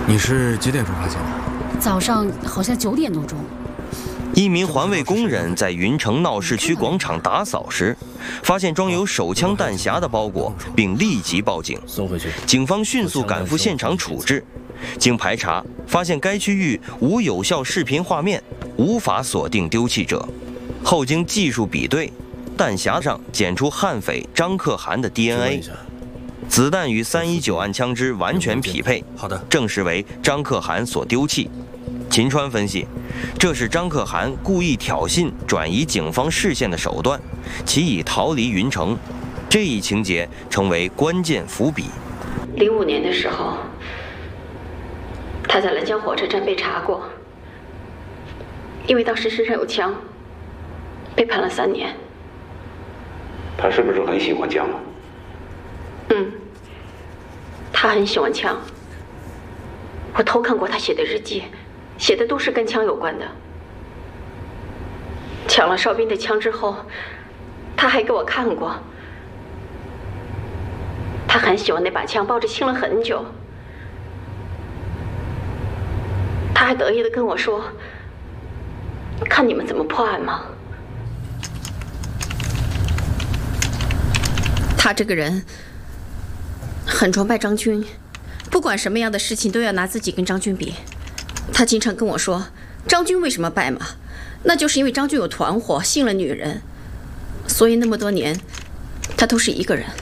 你是几点钟发现的？ 早上好像9点多钟。 一名环卫工人在云城闹市区广场打扫时，发现装有手枪弹匣的包裹，并立即报警。 送回去。 警方迅速赶赴现场处置。经排查，发现该区域无有效视频画面，无法锁定丢弃者。后经技术比对，弹匣上检出悍匪张可汗的 DNA， 子弹与319案枪支完全匹配， 好的， 证实为张可汗所丢弃。秦川分析，这是张可汗故意挑衅、转移警方视线的手段，其已逃离云城。这一情节成为关键伏笔。 05年的时候，他在兰江火车站被查过，因为当时身上有枪，被判了3年。 他是不是很喜欢枪？ 他很喜欢枪。我偷看过他写的日记，写的都是跟枪有关的。抢了哨兵的枪之后，他还给我看过。他很喜欢那把枪，抱着亲了很久。他还得意地跟我说：“看你们怎么破案吗？”他这个人很崇拜张军，不管什么样的事情都要拿自己跟张军比。他经常跟我说，张军为什么败马，那就是因为张军有团伙，信了女人，所以那么多年他都是一个人。